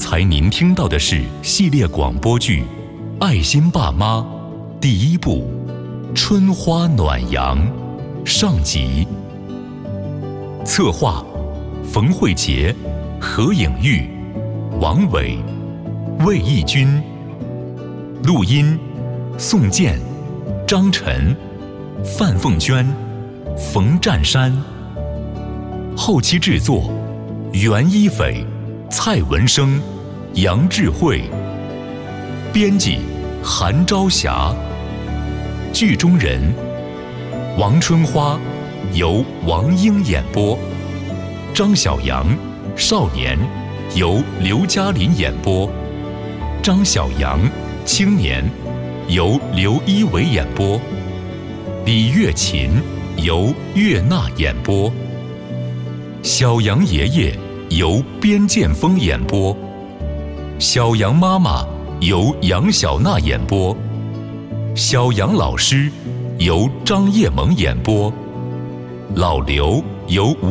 才您听到的是系列广播剧《爱心爸妈》第一部《春花暖阳》上集。策划：冯慧杰、何颖玉、王伟、魏义军。录音：宋健、张晨、范凤娟、冯占山。后期制作：袁一斐、蔡文生、杨智慧。编辑：韩朝霞。剧中人：王春花由王英演播，张小阳少年由刘嘉林演播，张小阳青年由刘一伟演播，李月琴由岳娜演播，小杨爷爷由边建峰演播，小杨妈妈由杨小娜演播，小杨老师由张叶萌演播，老刘由